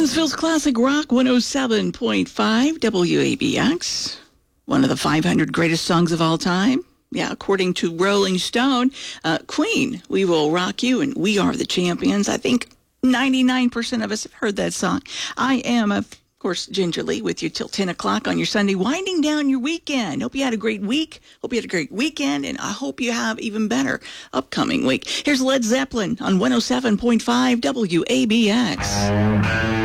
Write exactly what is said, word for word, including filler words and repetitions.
Mansfield's Classic Rock one oh seven point five W A B X. One of the five hundred greatest songs of all time. Yeah, according to Rolling Stone, uh, Queen, We Will Rock You, and We Are the Champions. I think ninety-nine percent of us have heard that song. I am, of course, Ginger Lee with you till ten o'clock on your Sunday, winding down your weekend. Hope you had a great week. Hope you had a great weekend, and I hope you have even better upcoming week. Here's Led Zeppelin on one oh seven point five W A B X.